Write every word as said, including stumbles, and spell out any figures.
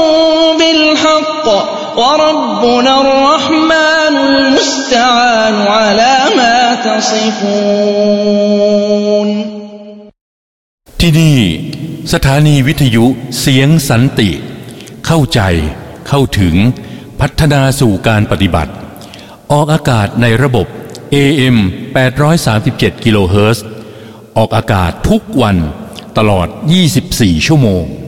بالحق وربنا الرحمن المستعان على ما تصفون ที่นี่สถานีวิทยุเสียงสันติเข้าใจเข้าถึงพัฒนาสู่การปฏิบัติออกอากาศในระบบ เอ เอ็ม แปดร้อยสามสิบเจ็ด กิโลเฮิรตซ์ออกอากาศทุกวันตลอดยี่สิบสี่ชั่วโมง